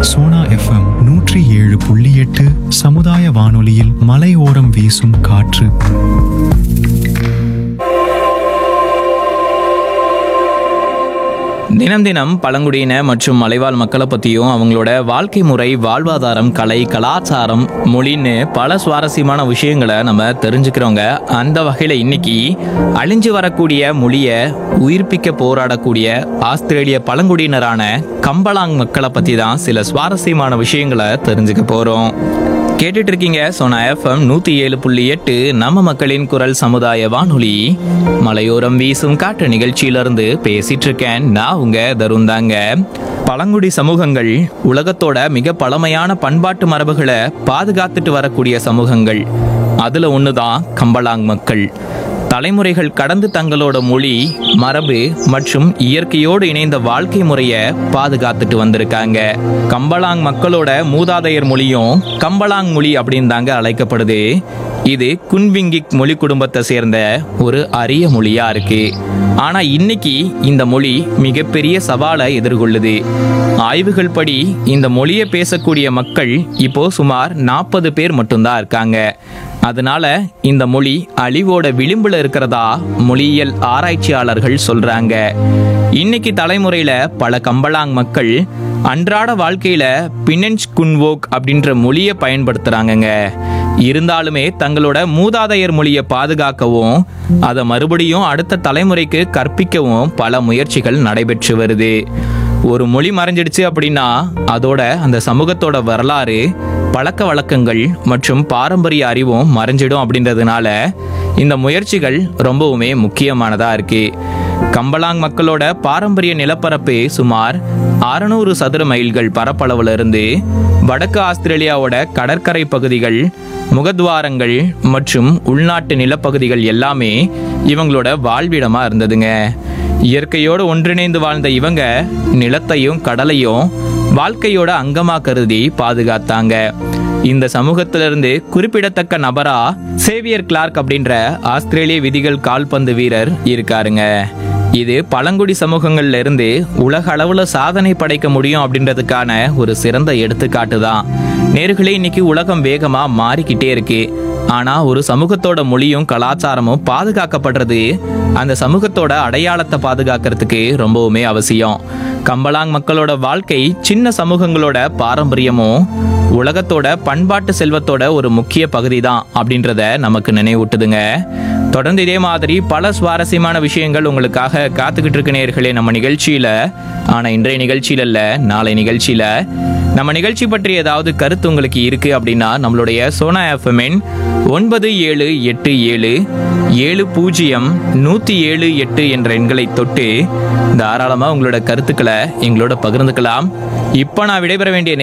Sona FM 107.8 சமுதாய வானொலியில் மலையோரம் வீசும் காற்று. தினம் தினம் பழங்குடியின மற்றும் மலைவாழ் மக்களை பற்றியும் அவங்களோட வாழ்க்கை முறை, வாழ்வாதாரம், கலை, கலாச்சாரம், மொழின்னு பல சுவாரஸ்யமான விஷயங்களை நம்ம தெரிஞ்சுக்கிறோங்க. அந்த வகையில் இன்னைக்கு அழிஞ்சு வரக்கூடிய மொழியை உயிர்ப்பிக்க போராடக்கூடிய ஆஸ்திரேலிய பழங்குடியினரான கம்பலாங் மக்களை பற்றி தான் சில சுவாரஸ்யமான விஷயங்களை தெரிஞ்சுக்க போகிறோம். கேட்டுட்டு இருக்கீங்க சோனா எஃப்எம் 107.8 நம்ம மக்களின் குரல் சமுதாய வானொலி. மலையோரம் வீசும் காற்று நிகழ்ச்சியிலிருந்து பேசிட்டு இருக்கேன் நான் உங்க தருந்தாங்க. பழங்குடி சமூகங்கள் உலகத்தோட மிக பழமையான பண்பாட்டு மரபுகளை பாதுகாத்துட்டு வரக்கூடிய சமூகங்கள். அதுல ஒண்ணுதான் கம்பலாங் மக்கள். தலைமுறைகள் கடந்து தங்களோட மொழி, மரபு மற்றும் இயற்கையோடு இணைந்த வாழ்க்கை முறையை பாதுகாத்துட்டு வந்திருக்காங்க. கம்பலாங் மக்களோட மூதாதையர் மொழியும் கம்பலாங் மொழி அப்படின்னு தாங்க அழைக்கப்படுது. இது குன்விங்கிக் மொழி குடும்பத்தை சேர்ந்த ஒரு அரிய மொழியா இருக்கு. ஆனா இன்னைக்கு இந்த மொழி மிகப்பெரிய சவாலை எதிர்கொள்ளுது. ஆய்வுகள் படி இந்த மொழியை பேசக்கூடிய மக்கள் இப்போ சுமார் 40 பேர் மட்டும்தான் இருக்காங்க. அதனால இந்த மொழி அழிவோட விளிம்புல இருக்கிறதா மொழியியல் ஆராய்ச்சியாளர்கள் சொல்றாங்க. இன்னைக்கு தலைமுறையில பல கம்பலாங் மக்கள் அன்றாட வாழ்க்கையில பினென்ச் குன்வோக் அப்படின்ற மொழியை பயன்படுத்துறாங்கங்க. இருந்தாலுமே தங்களோட மூதாதையர் மொழியை பாதுகாக்கவும் அதை மறுபடியும் அடுத்த தலைமுறைக்கு கற்பிக்கவும் பல முயற்சிகள் நடைபெற்று வருது. ஒரு மொழி மறைஞ்சிடுச்சு அப்படின்னா அதோட அந்த சமூகத்தோட வரலாறு, பழக்க வழக்கங்கள் மற்றும் பாரம்பரிய அறிவும் மறைஞ்சிடும். அப்படின்றதுனால இந்த முயற்சிகள் ரொம்பவுமே முக்கியமானதா இருக்கு. கம்பலாங் மக்களோட பாரம்பரிய நிலப்பரப்பு சுமார் 600 சதுர மைல்கள் பரப்பளவுல இருந்து வடக்கு ஆஸ்திரேலியாவோட கடற்கரை பகுதிகள், முகத்வாரங்கள் மற்றும் உள்நாட்டு நிலப்பகுதிகள் எல்லாமே இவங்களோட வாழ்விடமா இருந்ததுங்க. இயற்கையோடு ஒன்றிணைந்து வாழ்ந்த இவங்க நிலத்தையும் கடலையும் வாழ்க்கையோட அங்கமா கருதி பாதுகாத்தாங்க. இந்த சமூகத்திலிருந்து குறிப்பிடத்தக்க நபரா சேவியர் கிளார்க் அப்படின்ற ஆஸ்திரேலிய விதிகள் கால்பந்து வீரர் இருக்காருங்க. இது பழங்குடி சமூகங்கள்ல இருந்து உலக அளவுல சாதனை படைக்க முடியும் அப்படின்றதுக்கான ஒரு சிறந்த எடுத்துக்காட்டு தான். நேர்களே, இன்னைக்கு உலகம் வேகமா மாறிக்கிட்டே இருக்கு. ஆனா ஒரு சமூகத்தோட மொழியும் கலாச்சாரமும் பாதுகாக்கப்படுறது அந்த சமூகத்தோட அடையாளத்தை பாதுகாக்கிறதுக்கு ரொம்பவுமே அவசியம். கம்பலாங் மக்களோட வாழ்க்கை சின்ன சமூகங்களோட பாரம்பரியமும் உலகத்தோட பண்பாட்டு செல்வத்தோட ஒரு முக்கிய பகுதி தான் அப்படின்றத நமக்கு நினைவூட்டுதுங்க. தொடர்ந்து இதே மாதிரி பல சுவாரஸ்யமான விஷயங்கள் உங்களுக்காக காத்துக்கிட்டு இருக்கு நேயர்களே நம்ம நிகழ்ச்சியில. ஆனா இன்றைய நிகழ்ச்சியில இல்ல, நாளை நிகழ்ச்சியில. நம்ம நிகழ்ச்சி பற்றி ஏதாவது கருத்து உங்களுக்கு இருக்கு அப்படின்னா நம்மளுடைய சோனா எஃப்எம்மின் 9777070178 என்ற எண்களை தொட்டு தாராளமா உங்களோட கருத்துக்களை எங்களோட பகிர்ந்துக்கலாம். இப்போ நான் விடைபெற வேண்டிய